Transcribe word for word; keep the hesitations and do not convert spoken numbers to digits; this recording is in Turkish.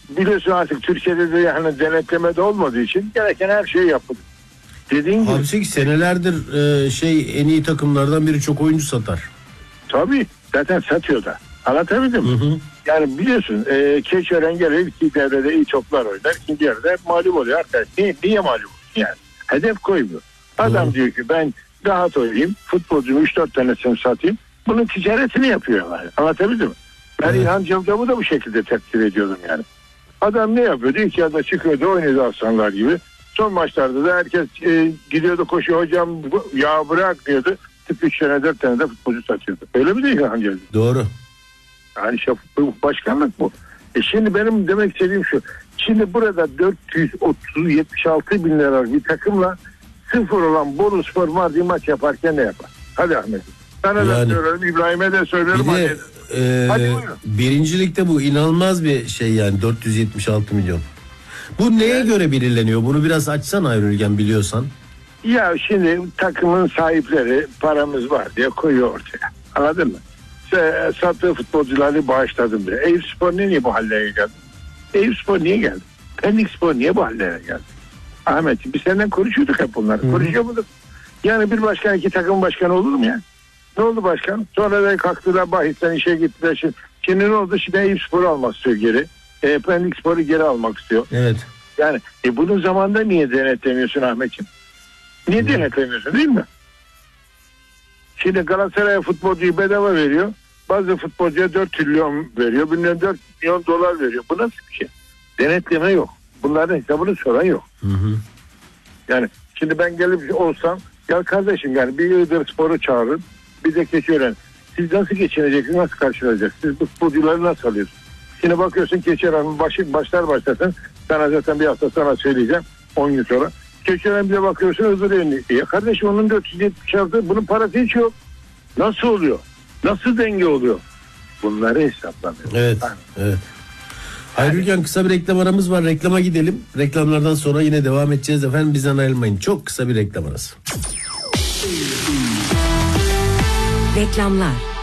biliyorsun artık Türkiye'de de yani denetleme de olmadığı için gereken her şey yapılır. Dediğin gibi. Abi senelerdir e, şey en iyi takımlardan biri çok oyuncu satar. Tabii zaten satıyor da. Anlatabildim mi? Hı hı. Yani biliyorsun e, Keçiören gelir ilk devrede iyi toplar oynar. İkinci yarıda hep mağlup oluyor arkadaş. Niye, niye mağlup yani? Hedef koymuyor. Adam hı. diyor ki ben rahat oynayayım. Futbolcumu üç dört tanesini satayım. Bunun ticaretini yapıyorlar. Anlatabildim mi? Ben evet. İlhan Cavcav'ı da bu şekilde takdir ediyordum yani. Adam ne yapıyordu? İlk yarıda çıkıyordu, oynuyordu aslanlar gibi. Son maçlarda da herkes e, gidiyordu koşuyor, hocam ya bırak diyordu. Tıp üç tane dört tane de futbolcu satıyordu. Öyle mi değil İlhan Cavcav? Doğru. Yani şey, bu başkanlık bu. E şimdi benim demek istediğim şu. Şimdi burada dört yüz otuz yetmiş altı bin lira bir takımla sıfır olan Boluspor Mardin maç yaparken ne yapar? Hadi Ahmet. Sana yani, da söylüyorum, İbrahim'e de söylüyorum. Bir de e, hadi birincilikte bu inanılmaz bir şey yani dört yüz yetmiş altı milyon. Bu neye evet. göre belirleniyor? Bunu biraz açsana Ayrılgen biliyorsan. Ya şimdi takımın sahipleri paramız var diye koyuyor ortaya. Anladın mı? Sattığı futbolcuları bağışladım diye. Eyüpspor niye bu hallere geldi? Eyüpspor niye geldi? Pendikspor niye bu hallere geldi? Ahmet biz senden konuşuyorduk hep bunları. Hı-hı. Konuşuyor muyduk? Yani bir başkan iki takım başkanı olur mu ya? Ne oldu başkan? Sonra da kalktılar bahisten işe gittiler. Şimdi, şimdi ne oldu? Şimdi Eyüpspor'u almak istiyor geri. E, Pendikspor'u geri almak istiyor. Evet. Yani e, bunun zamanında niye denetlemiyorsun Ahmetciğim? Niye Hı-hı. denetlemiyorsun değil mi? Şimdi Galatasaray futbolcuyu bedava veriyor. Bazı futbolcuya dört trilyon veriyor. Bilmem dört milyon dolar veriyor. Bu nasıl bir şey? Denetleme yok. Bunların hesabını soran yok. Hı hı. Yani şimdi ben gelip olsam ya kardeşim yani bir Iğdır Spor'u çağırın. Bir de Keçiören. Siz nasıl geçineceksiniz? Nasıl karşılayacaksınız? Siz bu futbolcuları nasıl alıyorsunuz? Şimdi bakıyorsun Keçiören başı, başlar başlasın. Sana zaten bir hafta sonra söyleyeceğim. on gün sonra. Keçiören bize bakıyorsun Iğdır yönlü. Ya kardeşim onun dört yüz yetmiş altı bunun parası hiç yok. Nasıl oluyor? Nasıl denge oluyor? Bunları hesaplamıyor. Evet. Yani. Evet. Ayrılgen kısa bir reklam aramız var. Reklama gidelim. Reklamlardan sonra yine devam edeceğiz efendim. Bizden ayrılmayın. Çok kısa bir reklam arası. Reklamlar.